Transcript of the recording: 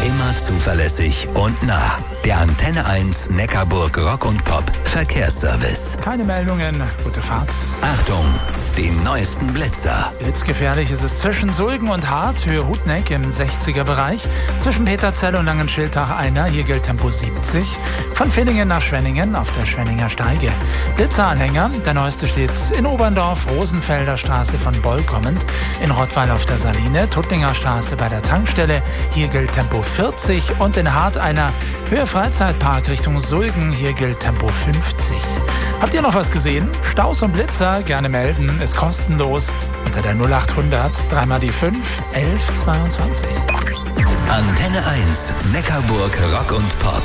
Immer zuverlässig und nah. Der Antenne 1 Neckarburg Rock und Pop Verkehrsservice. Keine Meldungen, gute Fahrt. Achtung, die neuesten Blitzer. Blitzgefährlich ist es zwischen Sulgen und Hart, Höhe Hutneck im 60er-Bereich. Zwischen Peterzell und Langenschildach einer, hier gilt Tempo 70. Von Villingen nach Schwenningen auf der Schwenninger Steige. Blitzeranhänger, der neueste steht in Oberndorf, Rosenfelder Straße von Boll kommend. In Rottweil auf der Saline, Tuttlinger Straße bei der Tankstelle, hier gilt Tempo 40. Und in Hart einer, Höhe Freizeitpark Richtung Sulgen, hier gilt Tempo 50. Habt ihr noch was gesehen? Staus und Blitzer gerne melden, ist kostenlos unter der 0800 3 die 5 11 22. Antenne 1 Neckarburg Rock und Pop.